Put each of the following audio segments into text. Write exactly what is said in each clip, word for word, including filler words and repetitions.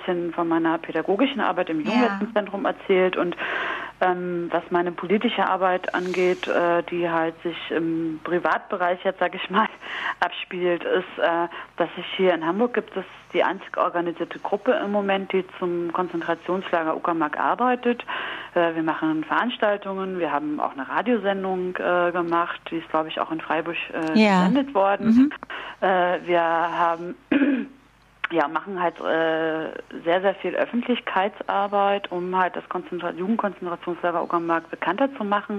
bisschen von meiner pädagogischen Arbeit im Junghilfenzentrum ja. erzählt und ähm, was meine politische Arbeit angeht, äh, die halt sich im Privatbereich jetzt, sage ich mal, abspielt, ist, äh, dass ich hier in Hamburg gibt es die einzige organisierte Gruppe im Moment, die zum Konzentrationslager Uckermark arbeitet. Äh, wir machen Veranstaltungen, wir haben auch eine Radiosendung äh, gemacht, die ist, glaube ich, auch in Freiburg äh, ja. gesendet worden. Mhm. Äh, wir haben ja, machen halt äh, sehr, sehr viel Öffentlichkeitsarbeit, um halt das Konzentra- Jugendkonzentrationslager Uckermark bekannter zu machen.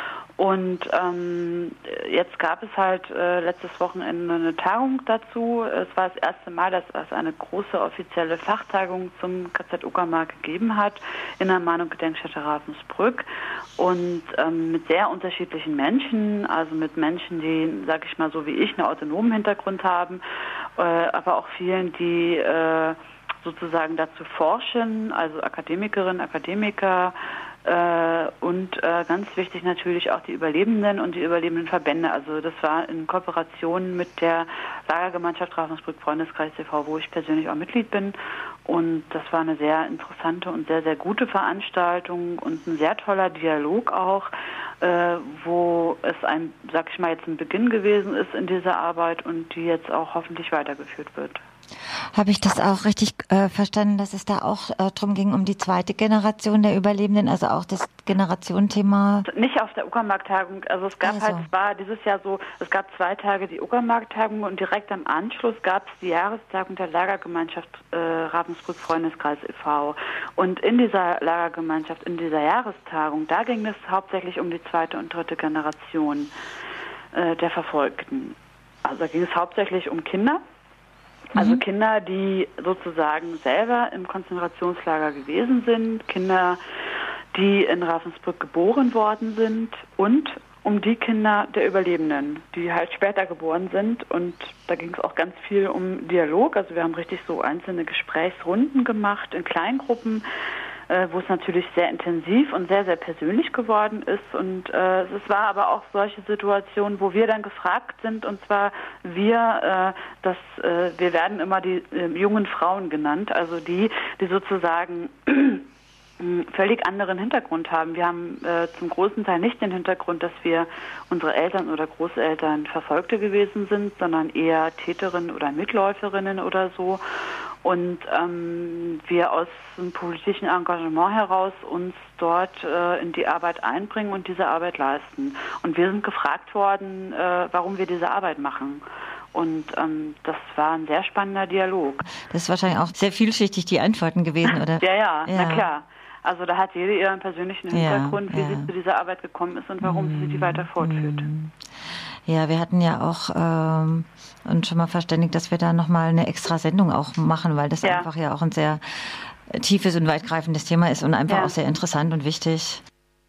Und ähm, jetzt gab es halt äh, letztes Wochenende eine Tagung dazu. Es war das erste Mal, dass es eine große offizielle Fachtagung zum K Z Uckermark gegeben hat in der Mahn- und Gedenkstätte Ravensbrück. Und ähm, mit sehr unterschiedlichen Menschen, also mit Menschen, die, sag ich mal, so wie ich, einen autonomen Hintergrund haben, äh, aber auch vielen, die äh, sozusagen dazu forschen, also Akademikerinnen, Akademiker, Äh, und äh, ganz wichtig natürlich auch die Überlebenden und die überlebenden Verbände. Also das war in Kooperation mit der Lagergemeinschaft Ravensbrück Freundeskreis e V, wo ich persönlich auch Mitglied bin. Und das war eine sehr interessante und sehr, sehr gute Veranstaltung und ein sehr toller Dialog auch, äh, wo es ein, sag ich mal, jetzt ein Beginn gewesen ist in dieser Arbeit und die jetzt auch hoffentlich weitergeführt wird. Habe ich das auch richtig äh, verstanden, dass es da auch äh, drum ging, um die zweite Generation der Überlebenden, also auch das Generationenthema? Nicht auf der Uckermark-Tagung, also es gab also. halt, es war dieses Jahr so, es gab zwei Tage die Uckermark-Tagung und direkt am Anschluss gab es die Jahrestagung der Lagergemeinschaft äh, Ravensbrück Freundeskreis e V. Und in dieser Lagergemeinschaft, in dieser Jahrestagung, da ging es hauptsächlich um die zweite und dritte Generation äh, der Verfolgten. Also da ging es hauptsächlich um Kinder. Also mhm. Kinder, die sozusagen selber im Konzentrationslager gewesen sind, Kinder, die in Ravensbrück geboren worden sind und um die Kinder der Überlebenden, die halt später geboren sind. Und da ging es auch ganz viel um Dialog. Also wir haben richtig so einzelne Gesprächsrunden gemacht in Kleingruppen, wo es natürlich sehr intensiv und sehr, sehr persönlich geworden ist. Und äh, es war aber auch solche Situationen, wo wir dann gefragt sind, und zwar wir, äh, dass äh, wir werden immer die äh, jungen Frauen genannt, also die, die sozusagen völlig anderen Hintergrund haben. Wir haben äh, zum großen Teil nicht den Hintergrund, dass wir unsere Eltern oder Großeltern Verfolgte gewesen sind, sondern eher Täterinnen oder Mitläuferinnen oder so. Und ähm, wir aus dem politischen Engagement heraus uns dort äh, in die Arbeit einbringen und diese Arbeit leisten. Und wir sind gefragt worden, äh, warum wir diese Arbeit machen. Und ähm, das war ein sehr spannender Dialog. Das ist wahrscheinlich auch sehr vielschichtig, die Antworten gewesen, oder? ja, ja, ja, na klar. Also da hat jede ihren persönlichen Hintergrund, ja, wie ja. sie zu dieser Arbeit gekommen ist und warum mm, sie die weiter fortführt. Ja, wir hatten ja auch ähm, uns schon mal verständigt, dass wir da nochmal eine extra Sendung auch machen, weil das ja. einfach ja auch ein sehr tiefes und weitgreifendes Thema ist und einfach ja. auch sehr interessant und wichtig.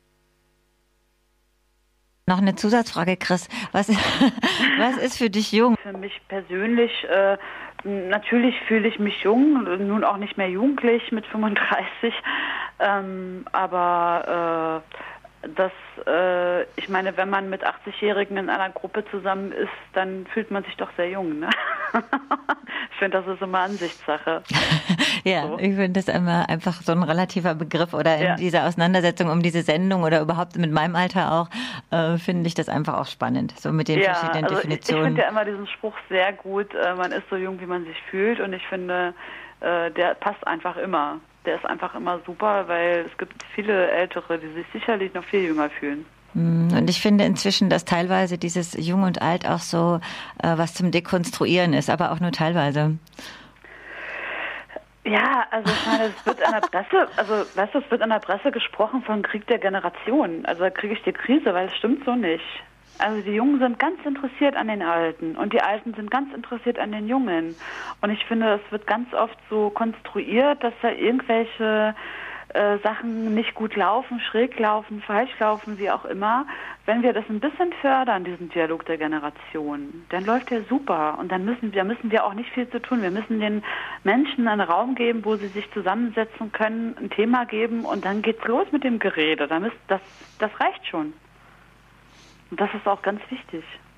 Noch eine Zusatzfrage, Chris. Was, was ist für dich jung? Für mich persönlich, äh, natürlich fühle ich mich jung, nun auch nicht mehr jugendlich mit fünfunddreißig, ähm, aber äh, das, äh, ich meine, wenn man mit achtzigjährigen in einer Gruppe zusammen ist, dann fühlt man sich doch sehr jung, ne? Ich finde, das ist immer Ansichtssache. Ja, so. Ich finde das immer einfach so ein relativer Begriff oder in ja. dieser Auseinandersetzung um diese Sendung oder überhaupt mit meinem Alter auch, äh, finde ich das einfach auch spannend, so mit den ja, verschiedenen also Definitionen. Ich, ich finde ja immer diesen Spruch sehr gut, äh, man ist so jung, wie man sich fühlt, und ich finde, äh, der passt einfach immer. Der ist einfach immer super, weil es gibt viele Ältere, die sich sicherlich noch viel jünger fühlen. Und ich finde inzwischen, dass teilweise dieses Jung und Alt auch so äh, was zum Dekonstruieren ist, aber auch nur teilweise. Ja, also ich meine, es wird an der Presse, also weißt du, es wird an der Presse gesprochen von Krieg der Generationen. Also da kriege ich die Krise, weil es stimmt so nicht. Also die Jungen sind ganz interessiert an den Alten und die Alten sind ganz interessiert an den Jungen. Und ich finde, es wird ganz oft so konstruiert, dass da irgendwelche äh, Sachen nicht gut laufen, schräg laufen, falsch laufen, wie auch immer. Wenn wir das ein bisschen fördern, diesen Dialog der Generation, dann läuft der super. Und dann müssen, da müssen wir auch nicht viel zu tun. Wir müssen den Menschen einen Raum geben, wo sie sich zusammensetzen können, ein Thema geben, und dann geht's los mit dem Gerede. Das, das reicht schon. Und das ist auch ganz wichtig.